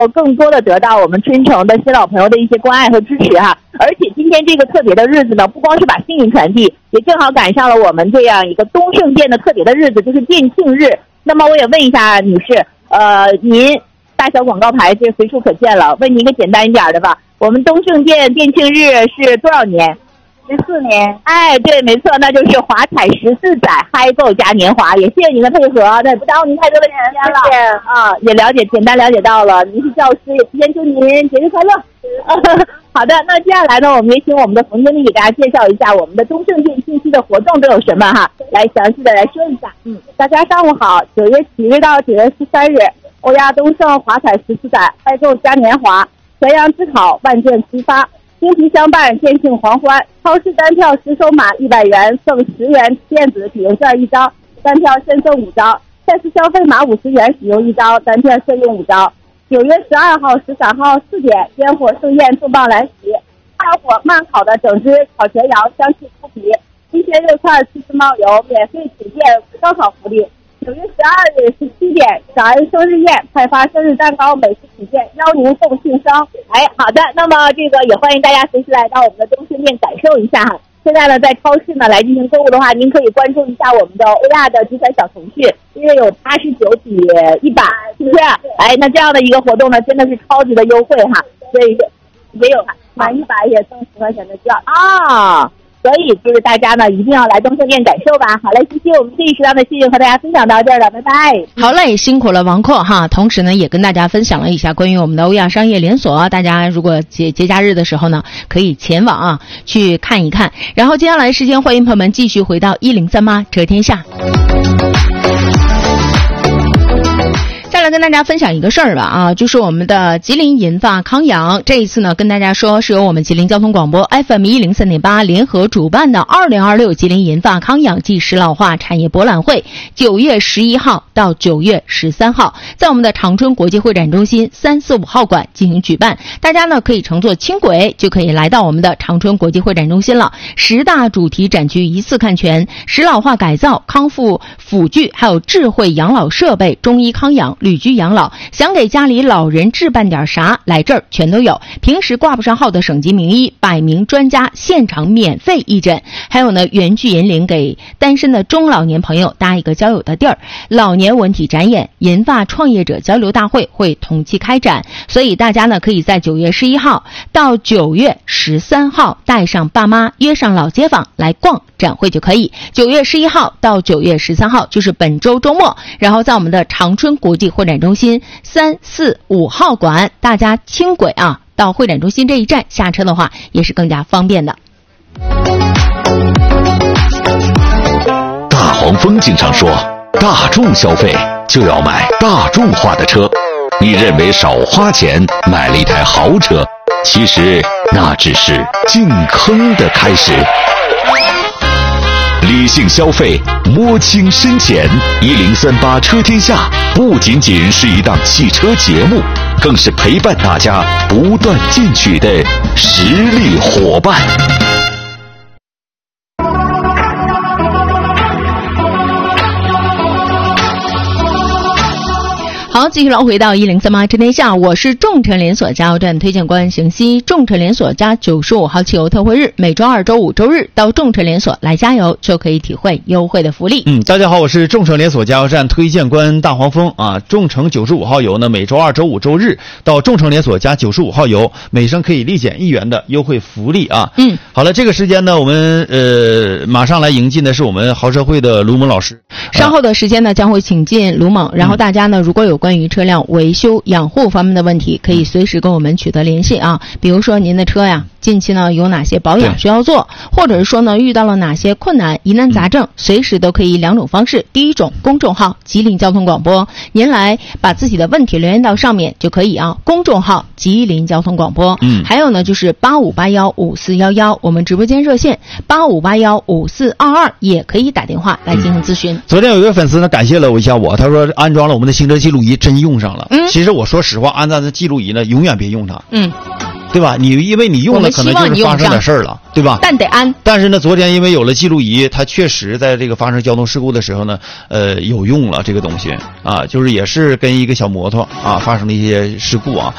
更多的得到我们春城的新老朋友的一些关爱和支持哈。而且今天这个特别的日子呢，不光是把幸运传递，也正好赶上了我们这样一个东盛店的特别的日子，就是店庆日。那么我也问一下女士，您大小广告牌是随处可见了，问您一个简单一点的吧，我们东盛店店庆日是多少年？14年。哎，对，没错，那就是华彩14载，嗨购嘉年华。也谢谢您的配合，那也不耽误您太多的时间了。谢谢啊，也简单了解到了，您是教师，也提前祝您节日快乐。好的，那接下来呢，我们也请我们的冯经理给大家介绍一下我们的东盛店近期的活动都有什么哈，来详细的来说一下。大家上午好，9月7日到9月13日，欧亚东盛华彩14载，嗨购嘉年华，全阳之考，万箭齐发。金皮相伴，店庆狂欢。超市单票实收码100元赠10元电子抵用券1张，单票现赠5张。再次消费码50元使用1张，单票现用5张。9月12号、13号4点，烟火盛宴重磅来袭，大火慢烤的整只烤全羊，香气扑鼻。新鲜肉串吃吃冒油，免费体验烧烤福利。9月12日17点，小恩生日宴，派发生日蛋糕，美食体验，邀您共庆生。哎，好的，那么这个也欢迎大家随时来到我们的东盛店感受一下哈。现在呢，在超市呢来进行购物的话，您可以关注一下我们的欧亚的集团小程序，因为有89比100，是不是？哎，那这样的一个活动呢，真的是超级的优惠哈，所以也有满100也赠10块钱的券啊。所以就是大家呢一定要来东盛店感受吧。好嘞，谢谢我们这一时段的信息和大家分享到这儿了，拜拜。 好嘞，辛苦了王阔哈。同时呢，也跟大家分享了一下关于我们的欧亚商业连锁，大家如果节假日的时候呢，可以前往啊去看一看。然后接下来时间，欢迎朋友们继续回到103车天下。再来跟大家分享一个事儿吧啊，就是我们的吉林银发康养这一次呢，跟大家说是由我们吉林交通广播 FM103.8 联合主办的2026吉林银发康养暨石老化产业博览会，9月11号到9月13号，在我们的长春国际会展中心3、4、5号馆进行举办。大家呢可以乘坐轻轨就可以来到我们的长春国际会展中心了。10大主题展区一次看全，石老化改造、康复辅具，还有智慧养老设备、中医康养、旅居养老，想给家里老人置办点啥，来这儿全都有。平时挂不上号的省级名医，100名专家现场免费义诊，还有呢园区引领给单身的中老年朋友搭一个交友的地儿。老年文体展演、银发创业者交流大会会同期开展，所以大家呢可以在9月11号到9月13号带上爸妈，约上老街坊来逛展会就可以。9月11号到9月13号就是本周周末，然后在我们的长春国际会展中心3、4、5号馆，大家轻轨啊到会展中心这一站下车的话也是更加方便的。 大黄蜂经常说，大众消费就要买大众化的车。你认为少花钱买了一台豪车，其实那只是进坑的开始。理性消费，摸清深浅。1038车天下不仅仅是一档汽车节目，更是陪伴大家不断进取的实力伙伴。 好，继续来回到1038车天下，我是众诚连锁加油站推荐官邢西。众诚连锁加95号汽油特惠日，每周2、周5、周日到众诚连锁来加油，就可以体会优惠的福利。 大家好，我是众诚连锁加油站推荐官大黄蜂啊。众诚95号油呢，每周2、周5、周日到众诚连锁加95号油，每升可以立减1元的优惠福利啊。好了，这个时间呢，我们马上来迎进的是我们豪车会的卢猛老师。 稍后的时间呢，将会请进卢猛，然后大家呢，如果有关于车辆维修养护方面的问题，可以随时跟我们取得联系啊。比如说您的车呀，近期呢有哪些保养需要做，或者是说呢遇到了哪些困难疑难杂症，随时都可以2种方式。第一种，公众号吉林交通广播，您来把自己的问题留言到上面就可以啊。公众号吉林交通广播。还有呢就是85815411，我们直播间热线85815422也可以打电话来进行咨询。 昨天有一位粉丝呢感谢了我一下他说安装了我们的行车记录仪，真用上了。其实我说实话，安装的记录仪呢永远别用它。对吧？因为你用了可能就是发生点事儿了，对吧？ 但得安。 但是呢，昨天因为有了记录仪，它确实在这个发生交通事故的时候呢，有用了这个东西啊，就是也是跟一个小摩托啊发生了一些事故啊。